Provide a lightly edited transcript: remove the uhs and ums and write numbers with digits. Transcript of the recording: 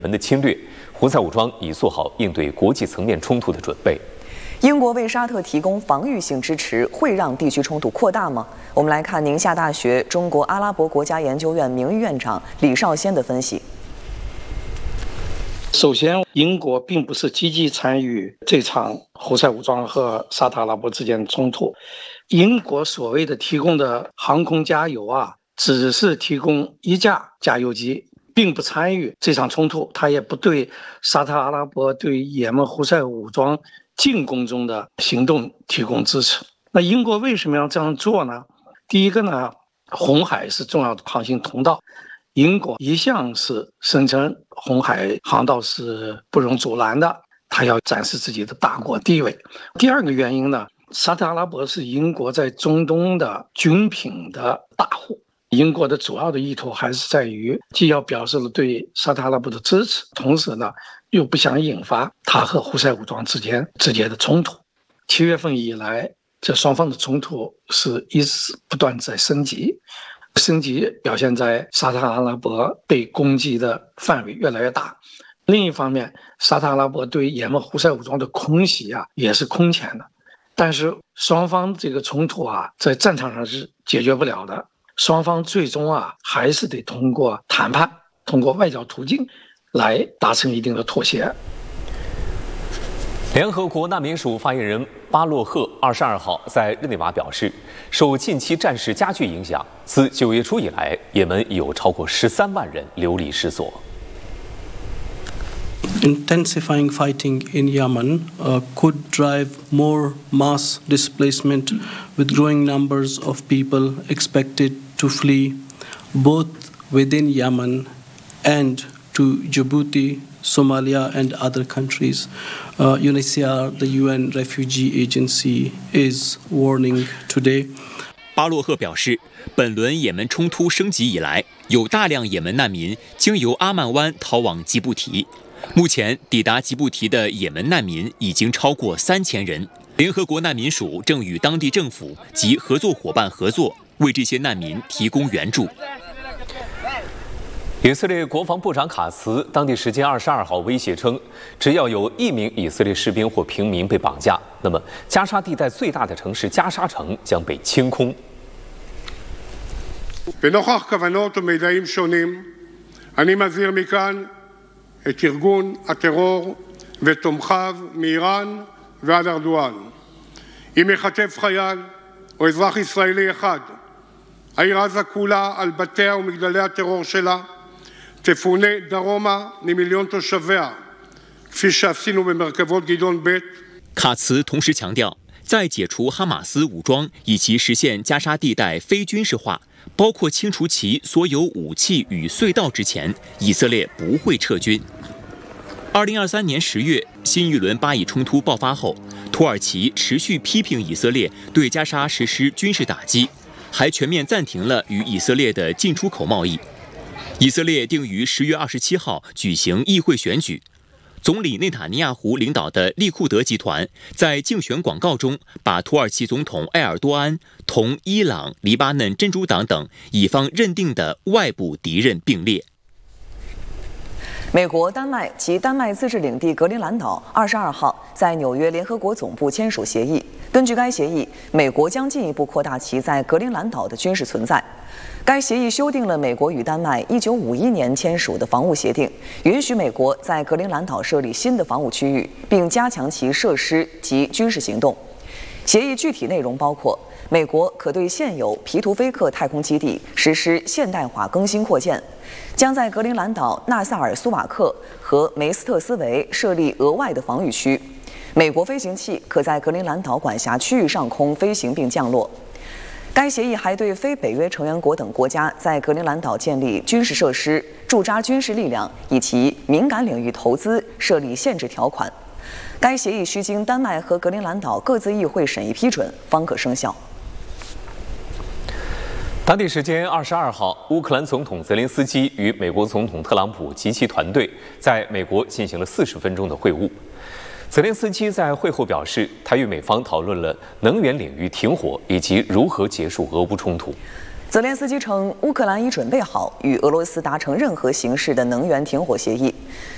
的侵略，胡塞武装已做好应对国际层面冲突的准备。 英国为沙特提供防御性支持，会让地区冲突扩大吗？我们来看宁夏大学中国阿拉伯国家研究院名誉院长李少先的分析。 首先，英国并不是积极参与这场胡塞武装和沙特阿拉伯之间的冲突。英国所谓的提供的航空加油只是提供一架加油机，并不参与这场冲突，它也不对沙特阿拉伯对也门胡塞武装进攻中的行动提供支持。那英国为什么要这样做呢？第一个呢，红海是重要的航行通道，英国一向是声称红海航道是不容阻拦的，它要展示自己的大国地位。第二个原因呢，沙特阿拉伯是英国在中东的军品的大户，英国的主要的意图还是在于既要表示了对沙特阿拉伯的支持，同时呢又不想引发他和胡塞武装之间直接的冲突。7月份以来，这双方的冲突是一直不断在升级表现在沙特阿拉伯被攻击的范围越来越大。另一方面，沙特阿拉伯对也门胡塞武装的空袭也是空前的。但是双方这个冲突在战场上是解决不了的，双方最终还是得通过谈判，通过外交途径来达成一定的妥协。 联合国难民署发言人巴洛赫22号在日内瓦表示，受近期战事加剧影响，自9月初以来，也门已有超过13万人流离失所。 Intensifying fighting in Yemen could drive more mass displacement, with growing numbers of people expected to flee both within Yemen and to Djibouti, Somalia and other countries. UNHCR, the UN Refugee Agency, is warning today. 巴洛赫表示，本轮也门冲突升级以来，有大量也门难民经由阿曼湾逃往吉布提。目前抵达吉布提的也门难民已经超过3000人。联合国难民署正与当地政府及合作伙伴合作，为这些难民提供援助。 以色列国防部长卡茨当地时间22号威胁称，只要有1名以色列士兵或平民被绑架，那么加沙地带最大的城市加沙城将被清空。 ונוכח כוונות ומידעים שונים, אני מזהיר מכאן את ארגון הטרור ותומכיו מאיראן ועד ארדואן. אם ייחטף חייל או אזרח ישראלי אחד, העיר עזה כולה על בתיה ומגדלי הטרור שלה תפונה דרומה ממיליון תושביה, כפי שעשינו במרכבות גדעון ב'. 卡茨同时强调，在解除哈马斯武装以及实现加沙地带非军事化，包括清除其所有武器与隧道之前，以色列不会撤军。2023年10月，新一轮巴以冲突爆发后，土耳其持续批评以色列对加沙实施军事打击，还全面暂停了与以色列的进出口贸易。以色列定于10月27号举行议会选举。总理内塔尼亚胡领导的利库德集团在竞选广告中，把土耳其总统埃尔多安同伊朗、黎巴嫩真主党等以方认定的外部敌人并列。 美国、丹麦及丹麦自治领地格陵兰岛22号在纽约联合国总部签署协议。根据该协议，美国将进一步扩大其在格陵兰岛的军事存在。该协议修订了美国与丹麦1951年签署的防务协定，允许美国在格陵兰岛设立新的防务区域，并加强其设施及军事行动。协议具体内容包括：美国可对现有皮图菲克太空基地实施现代化更新扩建，将在格陵兰岛纳萨尔苏瓦克和梅斯特斯维设立额外的防御区。美国飞行器可在格陵兰岛管辖区域上空飞行并降落。该协议还对非北约成员国等国家在格陵兰岛建立军事设施、驻扎军事力量以及敏感领域投资设立限制条款。该协议需经丹麦和格陵兰岛各自议会审议批准，方可生效。 当地时间22号，乌克兰总统泽连斯基与美国总统特朗普及其团队在美国进行了40分钟的会晤。泽连斯基在会后表示，他与美方讨论了能源领域停火以及如何结束俄乌冲突。 泽连斯基称，乌克兰已准备好与俄罗斯达成任何形式的能源停火协议。